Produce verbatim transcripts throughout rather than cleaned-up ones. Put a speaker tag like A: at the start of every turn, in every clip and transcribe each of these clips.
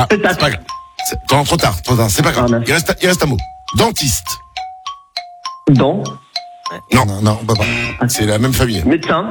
A: Ah, c'est
B: Peut-être.
A: pas grave. C'est- trop, trop tard, trop tard, c'est pas grave.
B: Ah, mince.
A: Il reste, il reste un mot. Dentiste.
B: Dent.
A: Non,
C: Non, non, on peut pas.
A: c'est la même famille.
B: Médecin.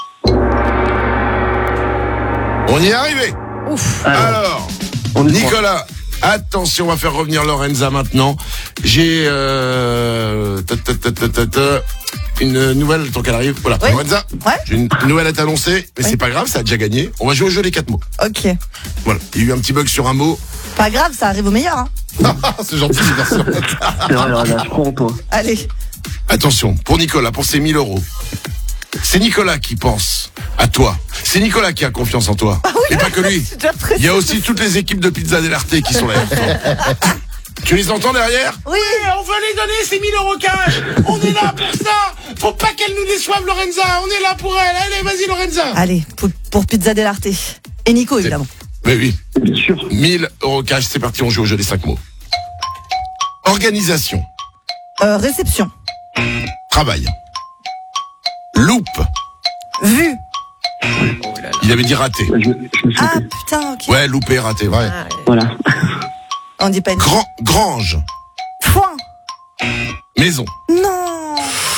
A: On y est arrivé.
D: Ouf.
B: Alors,
A: Alors,
B: on y croit.
A: Nicolas, attention, on va faire revenir Lorenza maintenant. J'ai euh, ta, ta, ta, ta, ta, ta, une nouvelle, tant qu'elle arrive. Voilà,
D: Oui.
A: Lorenza,
D: Ouais.
A: j'ai une nouvelle à t'annoncer, mais
D: Oui.
A: c'est pas grave, ça a déjà gagné. On va jouer au jeu des quatre mots.
D: Ok.
A: Voilà, il y a eu un petit bug sur un mot.
D: Pas grave, ça arrive au meilleur. Hein.
A: C'est gentil, merci.
B: C'est vrai, Lorenza, je crois en toi.
D: Allez.
A: Attention, pour Nicolas, pour ses mille euros. C'est Nicolas qui pense à toi. C'est Nicolas qui a confiance en toi. Et pas que lui.
D: Je suis déjà pressée.
A: Il y a aussi toutes les équipes de Pizza Dell'Arte qui sont là. Tu les entends derrière?
D: Oui.
A: On veut les donner ces mille euros cash. On est là pour ça. Faut pas qu'elle nous déçoive, Lorenza. On est là pour elle. Allez, vas-y, Lorenza.
D: Allez, pour, pour Pizza Dell'Arte. Et Nico, évidemment.
A: Oui, oui.
B: Bien sûr.
A: mille euros cash, c'est parti, on joue au jeu des cinq mots. Organisation.
D: Euh, réception.
A: Travail. Loupe.
D: Vue.
A: Il avait dit raté.
B: Je, me- je me suis
D: Ah,
B: trompé.
D: putain, ok.
A: Ouais, loupé, raté, ouais.
B: Voilà.
D: On dit pas une...
A: Grand, grange.
D: Foin.
A: Maison.
D: Non.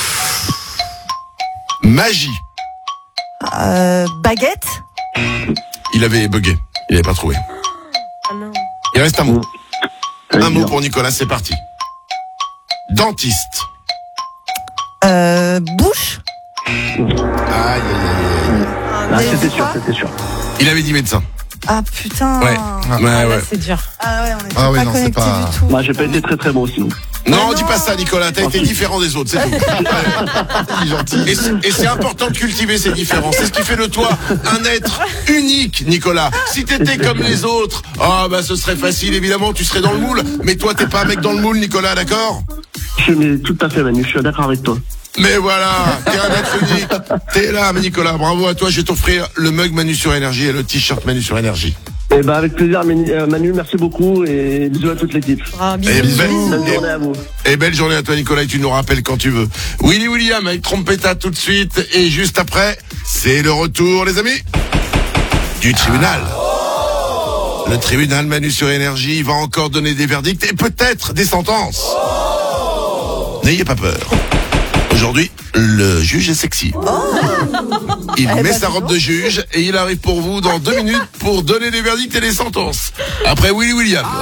A: Magie.
D: Euh, baguette.
A: Il avait bugué. Il avait pas trouvé.
D: Ah non.
A: Il reste un mot.
B: Ça va
A: Un
B: être
A: mot
B: dur.
A: pour Nicolas, c'est parti. Dentiste.
D: Euh, bouche.
A: Aïe, aïe, aïe, aïe.
B: Ah,
D: Vous avez
B: c'était
D: dit
B: sûr,
D: quoi
B: c'était sûr.
A: Il avait dit médecin.
D: Ah, putain.
A: Ouais. Ouais, ouais.
D: C'est dur. Ah ouais, on était
C: Ah oui,
D: pas
C: non, c'est
D: connectés
C: pas-
D: du tout.
B: Moi, j'ai pas été très très bon aussi. donc.
A: Non,
D: Mais
A: dis
D: non.
A: pas ça, Nicolas. T'as été différent des autres, c'est tout. Ouais. gentil. Et c'est- Et c'est important de cultiver ces différences. C'est ce qui fait de toi un être unique, Nicolas. Si t'étais comme les autres, ah bah ce serait facile, évidemment, tu serais dans le moule. Mais toi, t'es pas un mec dans le moule, Nicolas, d'accord?
B: Je suis tout à fait, Manu, je suis d'accord avec toi.
A: Mais voilà, t'es un être unique. T'es là, mais Nicolas, bravo à toi. Je vais t'offrir le mug Manu sur Énergie et le t-shirt Manu sur Énergie.
B: Et bah, avec plaisir, Manu, euh, Manu, merci beaucoup et bisous à toute l'équipe.
D: Ah, bisous.
A: Et belle,
B: Bonne
A: et-
B: journée à vous.
A: et belle journée à toi, Nicolas, et tu nous rappelles quand tu veux. Willy William avec Trompetta tout de suite. Et juste après, c'est le retour, les amis, du tribunal. Le tribunal Manu sur Énergie va encore donner des verdicts et peut-être des sentences. N'ayez pas peur. Aujourd'hui, le juge est sexy. Il
D: Eh
A: met
D: ben,
A: sa
D: dis
A: robe
D: donc.
A: de juge et il arrive pour vous dans deux minutes pour donner des verdicts et des sentences. Après Willy William.